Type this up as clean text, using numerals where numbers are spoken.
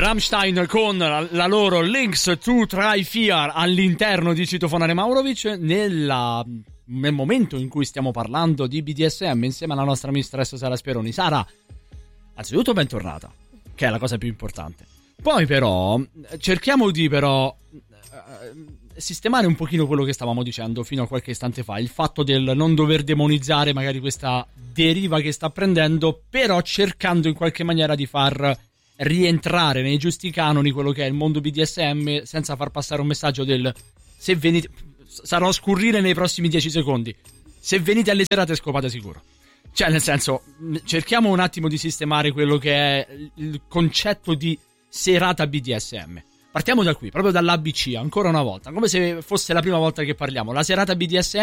Rammstein con la loro Links to Try Fear all'interno di Citofonare Maurovic nel momento in cui stiamo parlando di BDSM insieme alla nostra mistress Sara Speroni. Sara, anzitutto bentornata, che è la cosa più importante. Poi però cerchiamo di sistemare un pochino quello che stavamo dicendo fino a qualche istante fa, il fatto del non dover demonizzare magari questa deriva che sta prendendo, però cercando in qualche maniera di far rientrare nei giusti canoni quello che è il mondo BDSM, senza far passare un messaggio del se venite, sarò a scurrile nei prossimi 10 secondi, se venite alle serate scopate sicuro. Cioè, nel senso, cerchiamo un attimo di sistemare quello che è il concetto di serata BDSM. Partiamo da qui, proprio dall'ABC, ancora una volta, come se fosse la prima volta che parliamo. La serata BDSM